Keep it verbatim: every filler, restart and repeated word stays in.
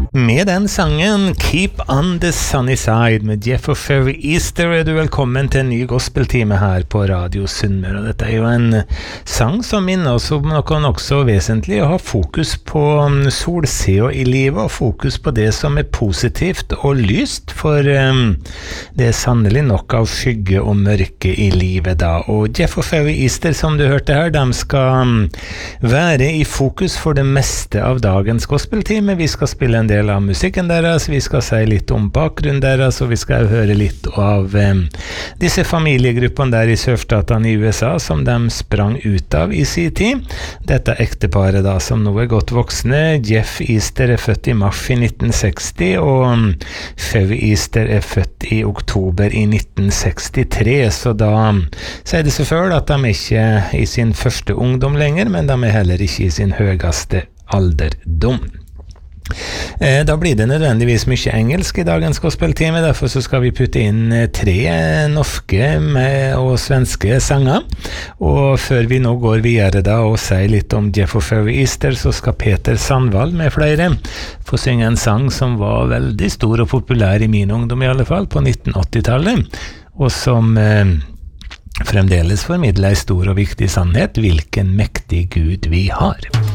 Med den sangen Keep on the Sunny Side med Jeff og Ferry Easter er du velkommen til en ny gospeltime her på Radio Sunnmøre. Dette er jo en sang som minner oss om noe også vesentlig, å ha fokus på solsida i livet og fokus på det som er positivt og lyst, for um, det er sannelig nok av skygge og mørke i livet da. Og Jeff og Ferry Easter, som du hørte her, de skal um, være i fokus for det meste av dagens gospeltime. Vi skal spille en del av musikken deres, vi skal si litt om bakgrunnen deres, og vi skal høre litt av eh, disse familiegruppene der i surfstatene i U S A som de sprang ut av i sin tid. Dette ekteparet da, som nå er godt voksne. Jeff Easter er født i mars i nitten seksti, og Ferry Easter er født i oktober i nitten sekstitre, så da sier det seg selv at de er ikke i sin første ungdom lenger, men de er heller ikke i sin høyeste alderdom. Eh, da blir det nødvendigvis mye engelsk i dagens gospeltime, derfor så skal vi putte inn tre norske og svenske sanger. Og før vi nå går videre da og sier litt om Jeff og Ferry Easter, så skal Peter Sandvall med flere få synge en sang som var veldig stor og populær i min ungdom i alle fall, på nitten åtti-tallet, og som eh, fremdeles formidler en stor og viktig sannhet: hvilken mektig Gud vi har.